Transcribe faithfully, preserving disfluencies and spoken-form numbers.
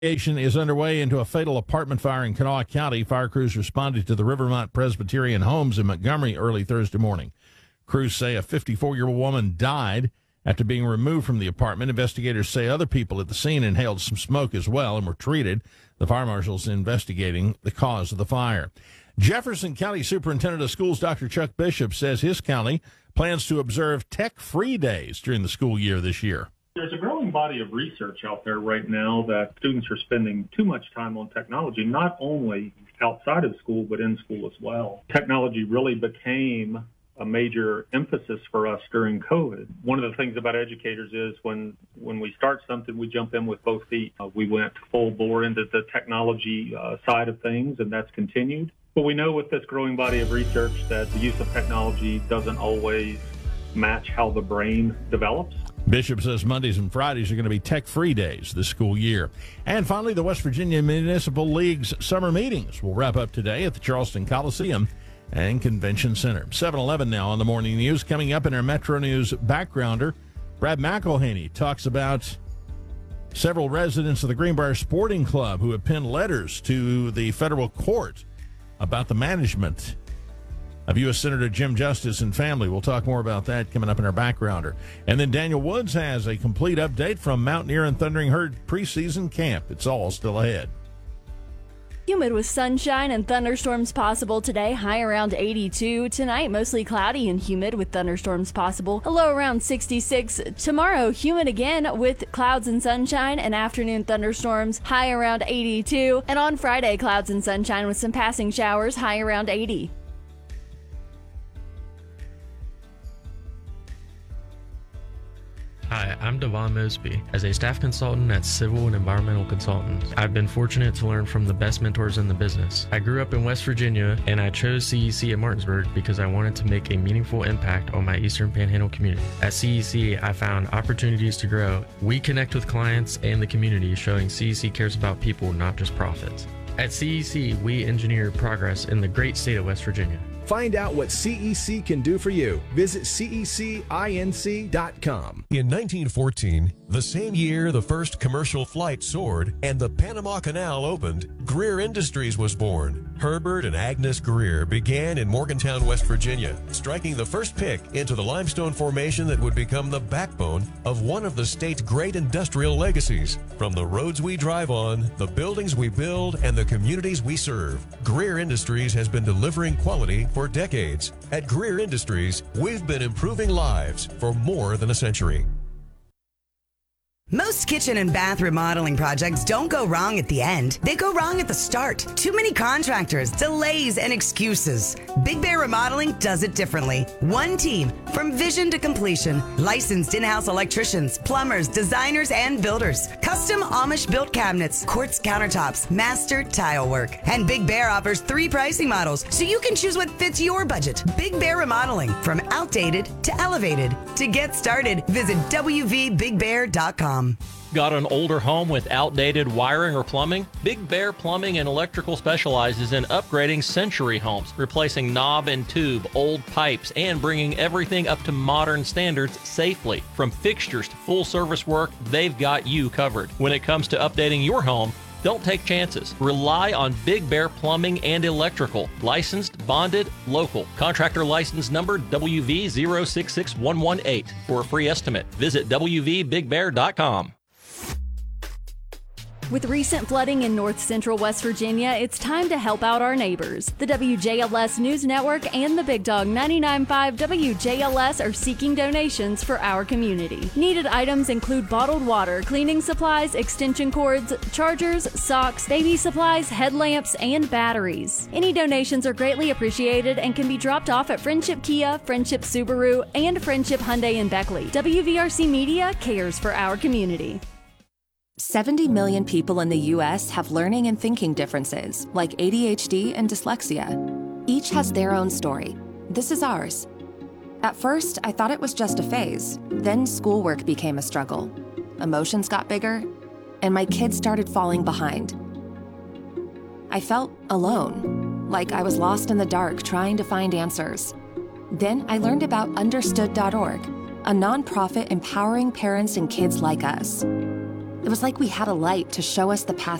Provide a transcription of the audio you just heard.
Investigation is underway into a fatal apartment fire in Kanawha County. Fire crews responded to the Rivermont Presbyterian Homes in Montgomery early Thursday morning. Crews say a fifty-four-year-old woman died after being removed from the apartment. Investigators say other people at the scene inhaled some smoke as well and were treated. The fire marshal's investigating the cause of the fire. Jefferson County Superintendent of Schools Doctor Chuck Bishop says his county plans to observe tech-free days during the school year this year. There's a growing body of research out there right now that students are spending too much time on technology, not only outside of school, but in school as well. Technology really became a major emphasis for us during COVID. One of the things about educators is when, when we start something, we jump in with both feet. Uh, we went full bore into the technology uh, side of things, and that's continued. But we know with this growing body of research that the use of technology doesn't always match how the brain develops. Bishop says Mondays and Fridays are going to be tech-free days this school year. And finally, the West Virginia Municipal League's summer meetings will wrap up today at the Charleston Coliseum and Convention Center. seven eleven now on the morning news. Coming up in our Metro News backgrounder, Brad McElhaney talks about several residents of the Greenbrier Sporting Club who have penned letters to the federal court about the management of U S Senator Jim Justice and family. We'll talk more about that coming up in our backgrounder. And then Daniel Woods has a complete update from Mountaineer and Thundering Herd preseason camp. It's all still ahead. Humid with sunshine and thunderstorms possible today, high around eighty-two. Tonight, mostly cloudy and humid with thunderstorms possible, a low around sixty-six. Tomorrow, humid again with clouds and sunshine and afternoon thunderstorms, high around eighty-two. And on Friday, clouds and sunshine with some passing showers, high around eighty. Hi, I'm Devon Mosby. As a staff consultant at Civil and Environmental Consultants, I've been fortunate to learn from the best mentors in the business. I grew up in West Virginia, and I chose C E C at Martinsburg because I wanted to make a meaningful impact on my Eastern Panhandle community. At C E C, I found opportunities to grow. We connect with clients and the community, showing C E C cares about people, not just profits. At C E C, we engineer progress in the great state of West Virginia. Find out what C E C can do for you. Visit C E C inc dot com. In nineteen fourteen, the same year the first commercial flight soared and the Panama Canal opened, Greer Industries was born. Herbert and Agnes Greer began in Morgantown, West Virginia, striking the first pick into the limestone formation that would become the backbone of one of the state's great industrial legacies. From the roads we drive on, the buildings we build, and the communities we serve, Greer Industries has been delivering quality for decades. At Greer Industries, we've been improving lives for more than a century. Most kitchen and bath remodeling projects don't go wrong at the end. They go wrong at the start. Too many contractors, delays, and excuses. Big Bear Remodeling does it differently. One team, from vision to completion. Licensed in-house electricians, plumbers, designers, and builders. Custom Amish-built cabinets, quartz countertops, master tile work. And Big Bear offers three pricing models, so you can choose what fits your budget. Big Bear Remodeling, from outdated to elevated. To get started, visit w v big bear dot com. Got an older home with outdated wiring or plumbing? Big Bear Plumbing and Electrical specializes in upgrading century homes, replacing knob and tube, old pipes, and bringing everything up to modern standards safely. From fixtures to full service work, they've got you covered. When it comes to updating your home, don't take chances. Rely on Big Bear Plumbing and Electrical. Licensed, bonded, local. Contractor license number W V zero six six one one eight. For a free estimate, visit w v big bear dot com. With recent flooding in north central West Virginia, it's time to help out our neighbors. The W J L S News Network and the Big Dog ninety-nine point five W J L S are seeking donations for our community. Needed items include bottled water, cleaning supplies, extension cords, chargers, socks, baby supplies, headlamps, and batteries. Any donations are greatly appreciated and can be dropped off at Friendship Kia, Friendship Subaru, and Friendship Hyundai in Beckley. W V R C Media cares for our community. seventy million people in the U S have learning and thinking differences, like A D H D and dyslexia. Each has their own story. This is ours. At first, I thought it was just a phase. Then schoolwork became a struggle. Emotions got bigger, and my kids started falling behind. I felt alone, like I was lost in the dark trying to find answers. Then I learned about understood dot org, a nonprofit empowering parents and kids like us. It was like we had a light to show us the path